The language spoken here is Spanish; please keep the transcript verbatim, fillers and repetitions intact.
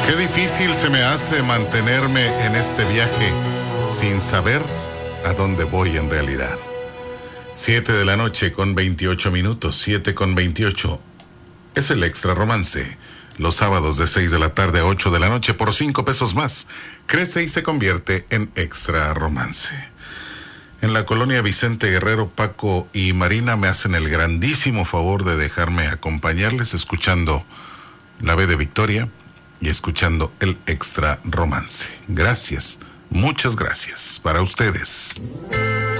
Qué difícil se me hace mantenerme en este viaje sin saber a dónde voy en realidad. Siete de la noche con veintiocho minutos, siete con veintiocho. Es el Extra Romance. Los sábados de seis de la tarde a ocho de la noche por cinco pesos más. Crece y se convierte en Extra Romance. En la colonia Vicente Guerrero, Paco y Marina me hacen el grandísimo favor de dejarme acompañarles escuchando La B de Victoria y escuchando el Extra Romance. Gracias, muchas gracias para ustedes.